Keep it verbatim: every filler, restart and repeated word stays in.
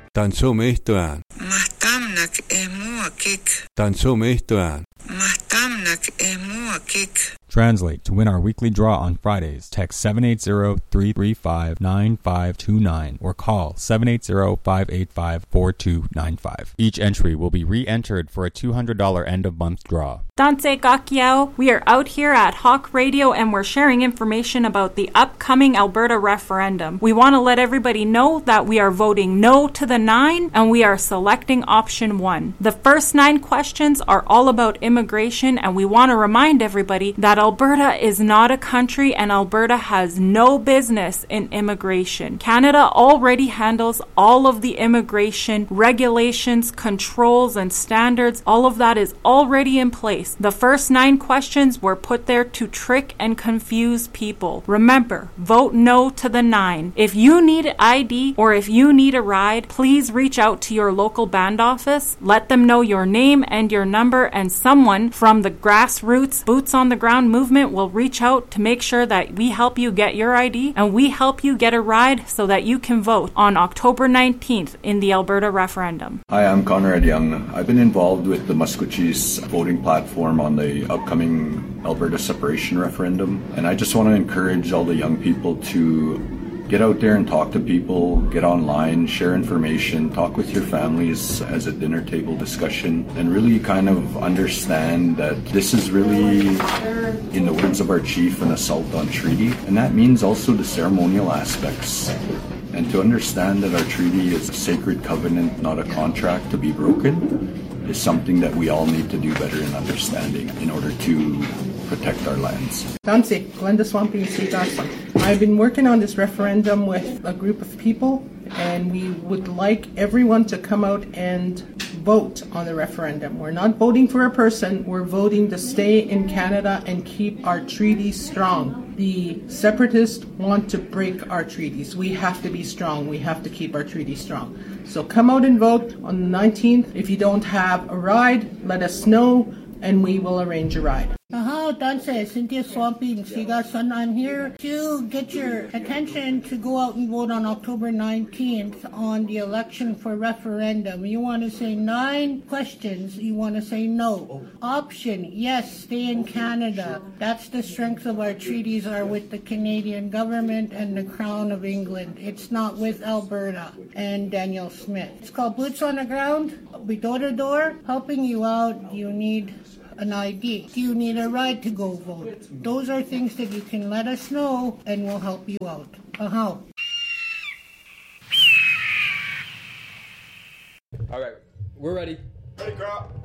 Tansumihtuan. Mahtamnak emuakik. Tansumihtuan. Mahtamnak emuakik. Translate. To win our weekly draw on Fridays, text seven eight zero, three three five, nine five two nine or call seven eight zero, five eight five, four two nine five. Each entry will be re-entered for a two hundred dollars end-of-month draw. Dante Gakiao, we are out here at Hawk Radio and we're sharing information about the upcoming Alberta referendum. We want to let everybody know that we are voting no to the nine and we are selecting option one. The first nine questions are all about immigration, and we want to remind everybody that Alberta is not a country and Alberta has no business in immigration. Canada already handles all of the immigration regulations, controls, and standards. All of that is already in place. The first nine questions were put there to trick and confuse people. Remember, vote no to the nine. If you need I D or if you need a ride, please reach out to your local band office. Let them know your name and your number, and someone from the grassroots, boots on the ground movement will reach out to make sure that we help you get your I D and we help you get a ride so that you can vote on October nineteenth in the Alberta referendum. Hi, I'm Conrad Young. I've been involved with the Musqueam's voting platform on the upcoming Alberta separation referendum, and I just want to encourage all the young people to get out there and talk to people, get online, share information, talk with your families as a dinner table discussion, and really kind of understand that this is really, in the words of our chief, an assault on treaty. And that means also the ceremonial aspects. And to understand that our treaty is a sacred covenant, not a contract to be broken, is something that we all need to do better in understanding in order to protect our lands. Danse, Glenda Swampy, Sigasa. I've been working on this referendum with a group of people, and we would like everyone to come out and vote on the referendum. We're not voting for a person, we're voting to stay in Canada and keep our treaties strong. The separatists want to break our treaties. We have to be strong. We have to keep our treaties strong. So come out and vote on the nineteenth. If you don't have a ride, let us know, and we will arrange a ride. Aha, Danse, Cynthia Swampy, and Sigasan. I'm here to get your attention to go out and vote on October nineteenth on the election for referendum. You want to say nine questions, you want to say no. Option, yes, stay in Canada. That's the strength of our treaties are with the Canadian government and the Crown of England. It's not with Alberta and Danielle Smith. It's called Boots on the Ground. I'll be door to door, helping you out. You need an I D. Do you need a ride to go vote? Those are things that you can let us know and we'll help you out. Uh-huh. All right, we're ready. Ready, crop.